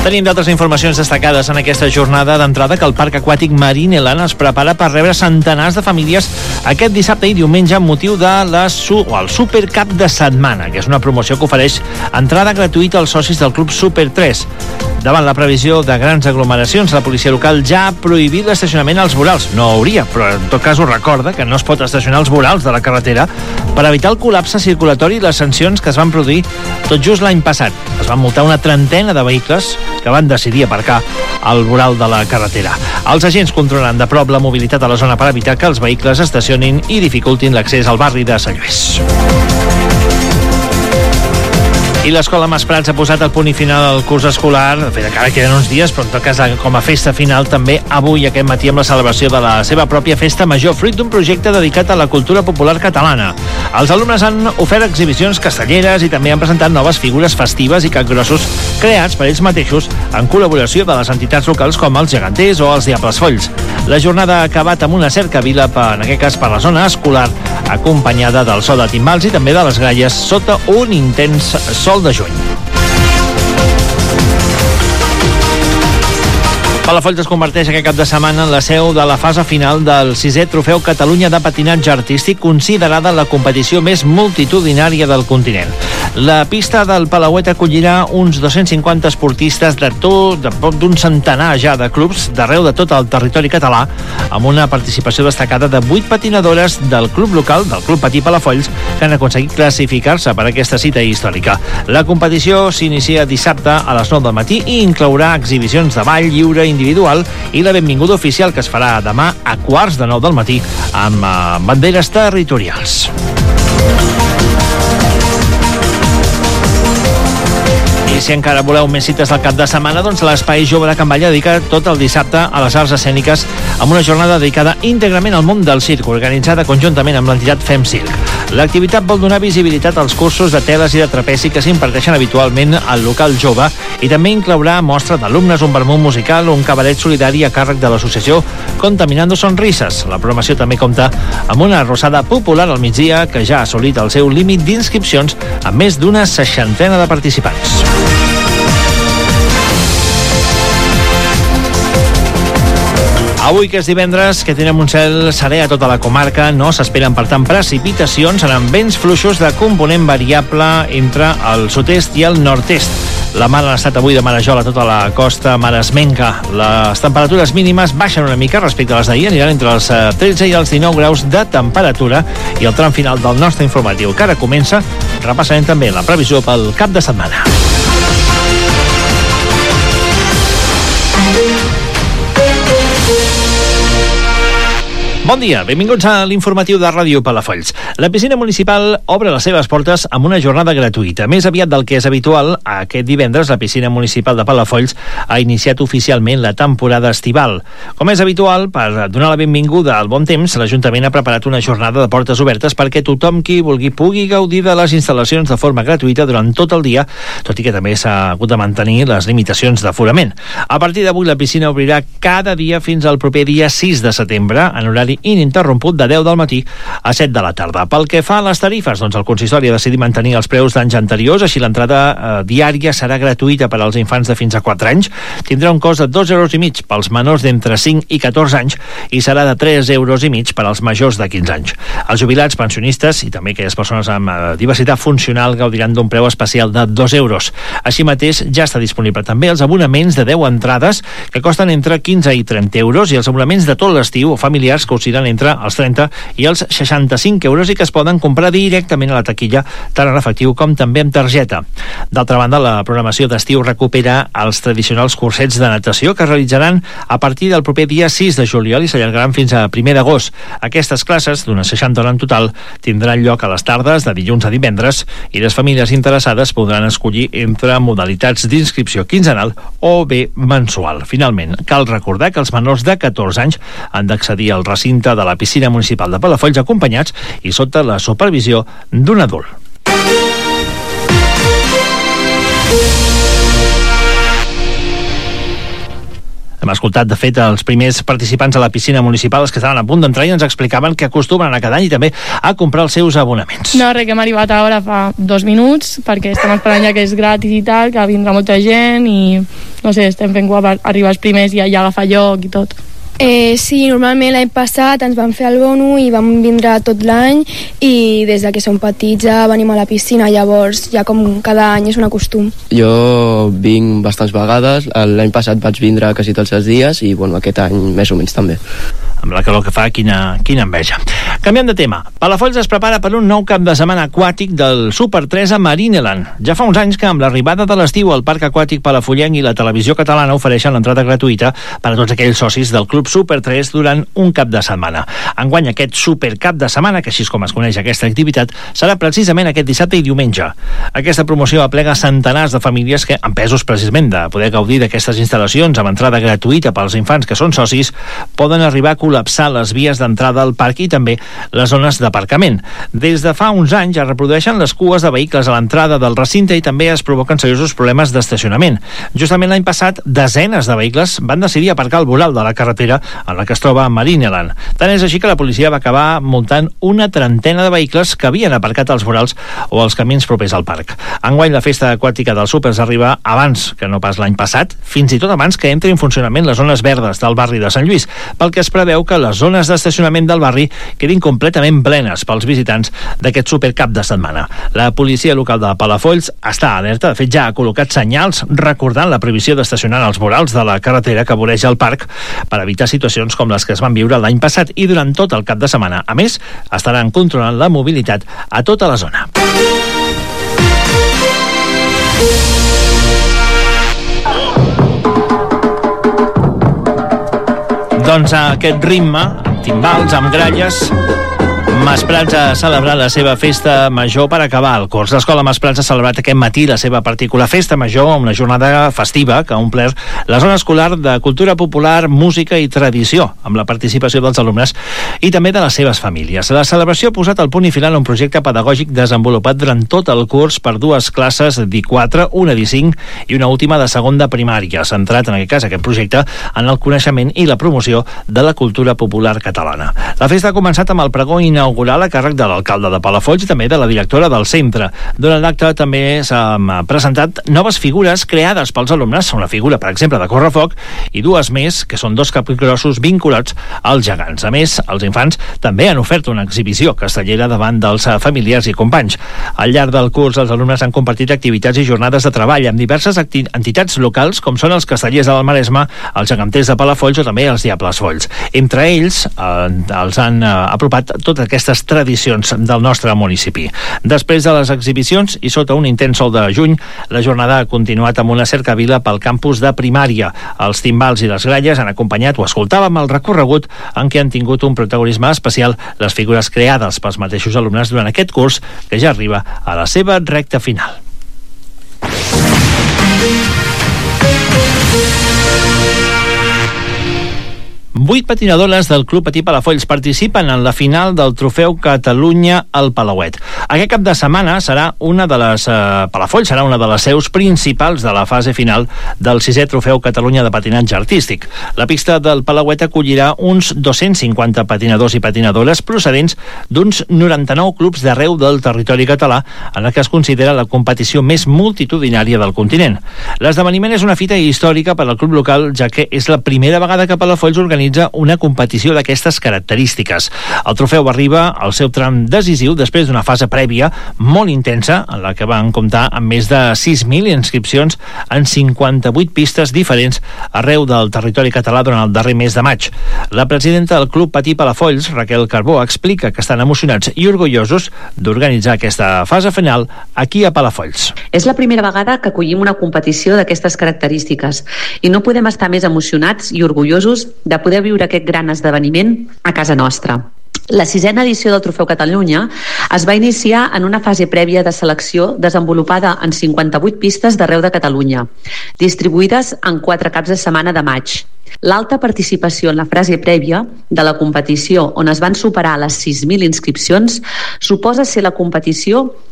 Tenim d'altres informacions destacades en aquesta jornada. D'entrada, que el Parc Aquàtic Marineland es prepara per rebre centenars de famílies aquest dissabte i diumenge amb motiu de el Super Cap de Setmana, que és una promoció que ofereix entrada gratuïta als socis del Club Super 3. Davant la previsió de grans aglomeracions, la policia local ja ha prohibit l'estacionament als vorals. No hauria, però en tot cas ho recorda que no es pot estacionar als vorals de la carretera per evitar el col·lapse circulatori i les sancions que es van produir tot just l'any passat. Es van multar una trentena de vehicles que van decidir aparcar al voral de la carretera. Els agents controlaran de prop la mobilitat a la zona per evitar que els vehicles estacionin i dificultin l'accés al barri de Sant Lluís. I l'Escola Mas Prats ha posat el punt i final al curs escolar. De fet, encara queden uns dies, però en tot cas com a festa final també avui, aquest matí, amb la celebració de la seva pròpia festa major, fruit d'un projecte dedicat a la cultura popular catalana. Els alumnes han ofert exhibicions castelleres i també han presentat noves figures festives i capgrossos creats per ells mateixos en col·laboració de les entitats locals com els Geganters o els Diables Folls. La jornada ha acabat amb una cercavila, en aquest cas per la zona escolar, acompanyada del so de timbals i també de les gralles sota un intens sol de juny. Palafolls es converteix aquest cap de setmana en la seu de la fase final del 6è Trofeu Catalunya de Patinatge Artístic, considerada la competició més multitudinària del continent. La pista del Palauet acollirà uns 250 esportistes de prop d'un centenar ja de clubs d'arreu de tot el territori català, amb una participació destacada de 8 patinadores del club local, del Club Patí Palafolls, que han aconseguit classificar-se per aquesta cita històrica. La competició s'inicia dissabte a les 9 del matí i inclourà exhibicions de ball lliure individual i la benvinguda oficial, que es farà demà a 8:45 del matí amb banderes territorials. I si encara voleu més cites del cap de setmana, doncs l'Espai Jove de Can Balla dedica tot el dissabte a les arts escèniques amb una jornada dedicada íntegrament al món del circ, organitzada conjuntament amb l'entitat Fem Circ. L'activitat vol donar visibilitat als cursos de teles i de trapezi que s'imparteixen habitualment al local jove i també inclourà mostra d'alumnes, un vermut musical o un cabaret solidari a càrrec de l'associació Contaminando Sonrises. La programació també compta amb una arrossada popular al migdia que ja ha assolit el seu límit d'inscripcions amb més d'una 60 de participants. Avui, que és divendres, que tenim un cel serè a tota la comarca, no s'esperen, per tant, precipitacions, seran vents fluixos de component variable entre el sud-est i el nord-est. La mar ha estat avui de marejol a tota la costa maresmenca. Les temperatures mínimes baixen una mica respecte a les d'ahir, aniran entre els 13 i els 19 graus de temperatura, i el tram final del nostre informatiu, que ara comença, repassarem també la previsió pel cap de setmana. Bon dia, benvinguts a l'informatiu de Ràdio Palafolls. La piscina municipal obre les seves portes amb una jornada gratuïta. Més aviat del que és habitual, aquest divendres la piscina municipal de Palafolls ha iniciat oficialment la temporada estival. Com és habitual, per donar la benvinguda al bon temps, l'Ajuntament ha preparat una jornada de portes obertes perquè tothom qui vulgui pugui gaudir de les instal·lacions de forma gratuïta durant tot el dia, tot i que també s'ha hagut de mantenir les limitacions d'aforament. A partir d'avui la piscina obrirà cada dia fins al proper dia 6 de setembre, en horari ininterromput de 10 del matí a 7 de la tarda. Pel que fa a les tarifes, doncs el consistori ha decidit mantenir els preus d'anys anteriors, així l'entrada diària serà gratuïta per als infants de fins a 4 anys, tindrà un cost de 2,5 euros pels menors d'entre 5 i 14 anys i serà de 3,5 euros per als majors de 15 anys. Els jubilats, pensionistes i també aquelles persones amb diversitat funcional gaudiran d'un preu especial de 2 euros. Així mateix ja està disponible també els abonaments de 10 entrades que costen entre 15 i 30 euros i els abonaments de tot l'estiu o familiars que oscil·len entre els 30 i els 65 euros i que es poden comprar directament a la taquilla, tant en efectiu com també amb targeta. D'altra banda, la programació d'estiu recupera els tradicionals cursets de natació que es realitzaran a partir del proper dia 6 de juliol i s'allargaran fins a 1 d'agost. Aquestes classes, d'unes 60 hores en total, tindran lloc a les tardes de dilluns a divendres i les famílies interessades podran escollir entre modalitats d'inscripció quinzenal o bé mensual. Finalment, cal recordar que els menors de 14 anys han d'accedir al recinte de la piscina municipal de Palafolls acompanyats i sota la supervisió d'un adult. Hem escoltat, de fet, els primers participants a la piscina municipal, els que estaven a punt d'entrar, i ens explicaven que acostumen a anar cada any i també a comprar els seus abonaments. No, res, que hem arribat ara fa 2 minuts, perquè estem esperant ja que és gratis i tal, que vindrà molta gent i, no sé, estem fent guap arribar els primers i ja agafar lloc i tot. Sí, normalment l'any passat ens van fer el bono i vam vindre tot l'any i des de que som petits ja venim a la piscina, llavors ja com cada any és un costum. Jo vinc bastants vegades, l'any passat vaig vindre quasi tots els dies i bueno, aquest any més o menys també. Amb la calor que fa, quina enveja. Canviem de tema. Palafolls es prepara per un nou cap de setmana aquàtic del Super 3 a Marineland. Ja fa uns anys que amb l'arribada de l'estiu el Parc Aquàtic Palafollenc i la Televisió Catalana ofereixen l'entrada gratuïta per a tots aquells socis del Club Super 3 durant un cap de setmana. Enguany aquest Super Cap de Setmana, que així és com es coneix aquesta activitat, serà precisament aquest dissabte i diumenge. Aquesta promoció aplega centenars de famílies que, empesos precisament de poder gaudir d'aquestes instal·lacions amb entrada gratuïta pels infants que són socis, poden arribar a col·lapsar les vies d'entrada al parc i també les zones d'aparcament. Des de fa uns anys es reprodueixen les cues de vehicles a l'entrada del recinte i també es provoquen seriosos problemes d'estacionament. Justament l'any passat, desenes de vehicles van decidir aparcar al voral de la carretera en la que es troba Marineland. Tant és així que la policia va acabar multant una trentena de vehicles que havien aparcat als vorals o als camins propers al parc. Enguany la festa aquàtica dels Supers arriba abans que no pas l'any passat, fins i tot abans que entri en funcionament les zones verdes del barri de Sant Lluís, pel que es preveu que les zones d'estacionament del barri quedin completament plenes pels visitants d'aquest supercap de setmana. La policia local de Palafolls està alerta, de fet ja ha col·locat senyals recordant la prohibició d'estacionar als vorals de la carretera que voreja el parc per evitar situacions com les que es van viure l'any passat i durant tot el cap de setmana. A més, estaran controlant la mobilitat a tota la zona. Doncs a aquest ritme, amb timbals, amb gralles, Masprats ha celebrat la seva festa major per acabar el curs. L'Escola Masprats ha celebrat aquest matí la seva particular festa major, una jornada festiva que ha omplert la zona escolar de cultura popular, música i tradició, amb la participació dels alumnes i també de les seves famílies. La celebració ha posat el punt i final a un projecte pedagògic desenvolupat durant tot el curs per dues classes d'I4, una d'I5 i una última de segon de primària, centrat en aquest cas aquest projecte en el coneixement i la promoció de la cultura popular catalana. La festa ha començat amb el pregó inaugural a càrrec de l'alcalde de Palafolls i també de la directora del centre. Durant l'acte també s'han presentat noves figures creades pels alumnes, una figura, per exemple, de correfoc i dues més, que són dos capgrossos vinculats als gegants. A més, els infants també han ofert una exhibició castellera davant dels familiars i companys. Al llarg del curs, els alumnes han compartit activitats i jornades de treball amb diverses entitats locals, com són els castellers del Maresme, els geganters de Palafolls o també els Diables Folls. Entre ells, els han apropat totes aquestes tradicions del nostre municipi. Després de les exhibicions i sota un intens sol de juny, la jornada ha continuat amb una cercavila pel campus de primària. Els timbals i les gralles han acompanyat o escoltàvem el recorregut en què han tingut un protagonisme especial les figures creades pels mateixos alumnes durant aquest curs que ja arriba a la seva recta final. Vuit patinadores del Club Patí Palafolls participen en la final del Trofeu Catalunya al Palauet. Aquest cap de setmana serà una de les Palafolls serà una de les seus principals de la fase final del 6è Trofeu Catalunya de patinatge artístic. La pista del Palauet acollirà uns 250 patinadors i patinadores procedents d'uns 99 clubs d'arreu del territori català, en el que es considera la competició més multitudinària del continent. L'esdeveniment és una fita històrica per al club local, ja que és la primera vegada que Palafolls organitza una competició d'aquestes característiques. El trofeu arriba al seu tram decisiu després d'una fase prèvia molt intensa, en la que van comptar amb més de 6.000 inscripcions en 58 pistes diferents arreu del territori català durant el darrer mes de maig. La presidenta del Club Patí Palafolls, Raquel Carbó, explica que estan emocionats i orgullosos d'organitzar aquesta fase final aquí a Palafolls. És la primera vegada que acollim una competició d'aquestes característiques i no podem estar més emocionats i orgullosos de poder viure aquest gran esdeveniment a casa nostra. La 6a edició del Trofeu Catalunya es va iniciar en una fase prèvia de selecció desenvolupada en 58 pistes d'arreu de Catalunya, distribuïdes en 4 caps de setmana de maig. L'alta participació en la fase prèvia de la competició, on es van superar les 6.000 inscripcions, suposa ser la competició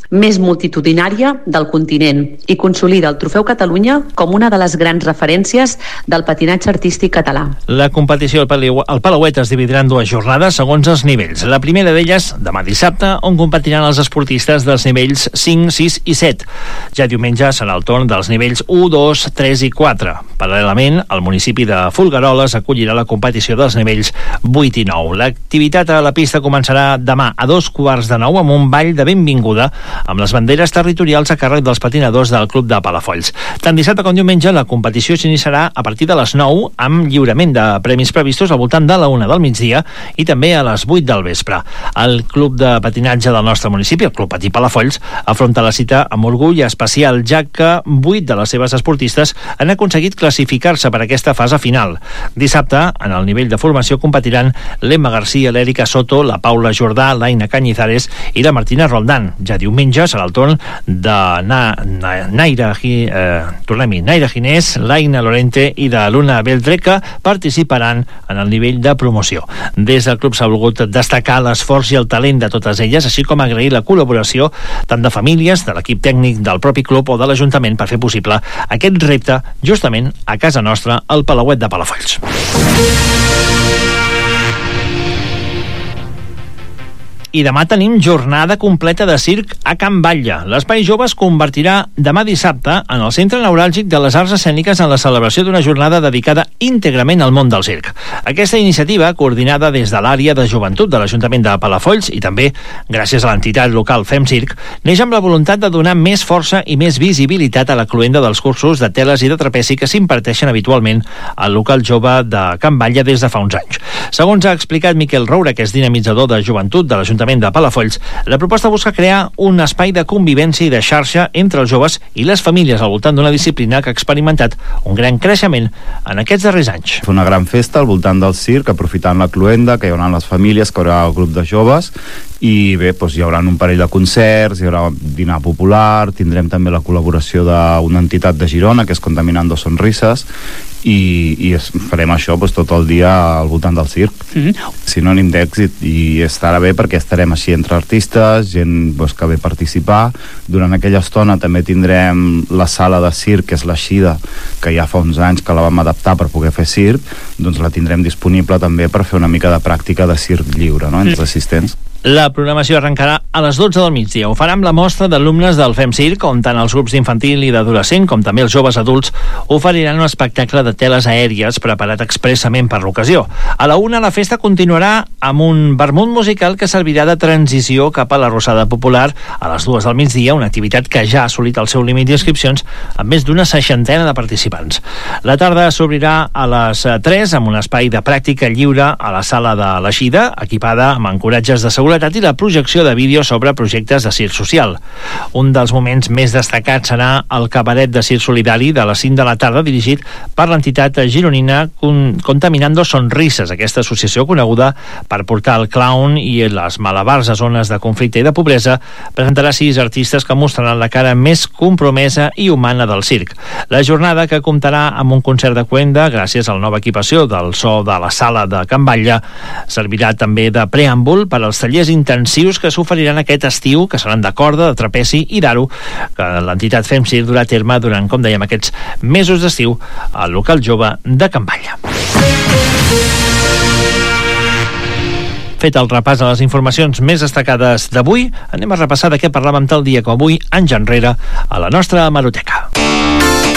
més multitudinària del continent i consolida el Trofeu Catalunya com una de les grans referències del patinatge artístic català. La competició al Palauet es dividirà en 2 jornades segons els nivells. La primera d'elles, demà dissabte, on competiran els esportistes dels nivells 5, 6 i 7. Ja diumenge serà el torn dels nivells 1, 2, 3 i 4. Paral·lelament, el municipi de Folgueroles acollirà la competició dels nivells 8 i 9. L'activitat a la pista començarà demà a 8:45 amb un ball de benvinguda amb les banderes territorials a càrrec dels patinadors del Club de Palafolls. Tant dissabte com diumenge la competició s'iniciarà a partir de les 9 amb lliurament de premis previstos al voltant de la 1 del migdia i també a les 8 del vespre. El Club de Patinatge del nostre municipi, el Club Patí Palafolls, afronta la cita amb orgull especial, ja que 8 de les seves esportistes han aconseguit classificar-se per aquesta fase final. Dissabte, en el nivell de formació competiran l'Emma García, l'Èrica Soto, la Paula Jordà, l'Aina Cañizares i la Martina Roldán. Ja diumenge serà el torn de Naira Ginés, l'Aina Lorente i de Luna Beldre, que participaran en el nivell de promoció. Des del club s'ha volgut destacar l'esforç i el talent de totes elles, així com agrair la col·laboració tant de famílies, de l'equip tècnic del propi club o de l'Ajuntament per fer possible aquest repte justament a casa nostra, al Palauet de Palafolls. I demà tenim jornada completa de circ a Can Batlle. L'Espai Jove es convertirà demà dissabte en el centre neuràlgic de les arts escèniques en la celebració d'una jornada dedicada íntegrament al món del circ. Aquesta iniciativa, coordinada des de l'àrea de joventut de l'Ajuntament de Palafolls i també gràcies a l'entitat local Fem Circ, neix amb la voluntat de donar més força i més visibilitat a la cloenda dels cursos de teles i de trapeci que s'imparteixen habitualment al local jove de Can Batlle des de fa uns anys. Segons ha explicat Miquel Roura, que és dinamitzador de joventut de l'Ajuntament de Palafolls, la proposta busca crear un espai de convivència i de xarxa entre els joves i les famílies al voltant d'una disciplina que ha experimentat un gran creixement en aquests darrers anys. Fer una gran festa al voltant del circ, aprofitant la cloenda, que hi haurà les famílies, que hi haurà el grup de joves, i bé, doncs hi haurà un parell de concerts, hi haurà dinar popular, tindrem també la col·laboració d'una entitat de Girona, que és Contaminando Sonrises, i farem això doncs, tot el dia al voltant del circ. Sinònim d'èxit, i estarà bé perquè estarem així entre artistes, gent doncs, que ve a participar. Durant aquella estona també tindrem la sala de circ, que és l'Eixida, que ja fa uns anys que la vam adaptar per poder fer circ, doncs la tindrem disponible també per fer una mica de pràctica de circ lliure, no?, entre els assistents. La programació arrencarà a les 12 del migdia. Ho farà amb la mostra d'alumnes del Fem Circ, on tant els grups d'infantil i d'adolescent com també els joves adults oferiran un espectacle de teles aèries preparat expressament per l'ocasió. A la 1 la festa continuarà amb un vermut musical que servirà de transició cap a la Rosada Popular a les 2 del migdia, una activitat que ja ha assolit el seu límit d'inscripcions amb més d'una 60 de participants. La tarda s'obrirà a les 3 amb un espai de pràctica lliure a la sala de l'Eixida, equipada amb ancoratges de seguretat i la projecció de vídeo sobre projectes de circ social. Un dels moments més destacats serà el cabaret de circ solidari de les 5 de la tarda, dirigit per l'entitat gironina Contaminando Sonrises. Aquesta associació, coneguda per portar el clown i les malabars a zones de conflicte i de pobresa, presentarà 6 artistes que mostraran la cara més compromesa i humana del circ. La jornada, que comptarà amb un concert de cloenda gràcies a la nova equipació del so de la sala de Can Batlle, servirà també de preàmbul per als tallers intensius que s'oferiran aquest estiu, que seran de corda, de trapeci i d'aro, que l'entitat Fem Circ durà a terme durant, com dèiem, aquests mesos d'estiu al local jove de Can Batlle. Fet el repàs a les informacions més destacades d'avui, anem a repassar de què parlàvem tal dia com avui, anys enrere, a la nostra hemeroteca.